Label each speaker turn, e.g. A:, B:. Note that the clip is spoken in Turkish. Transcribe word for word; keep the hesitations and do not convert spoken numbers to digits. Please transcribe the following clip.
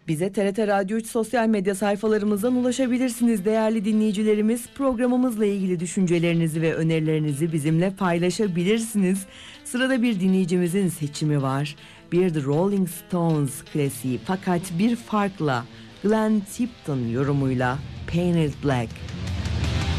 A: Bize T R T Radyo üç sosyal medya sayfalarımızdan ulaşabilirsiniz değerli dinleyicilerimiz. Programımızla ilgili düşüncelerinizi ve önerilerinizi bizimle paylaşabilirsiniz. Sırada bir dinleyicimizin seçimi var. Bir The Rolling Stones klasiği fakat bir farkla, Glenn Tipton yorumuyla Painted Black.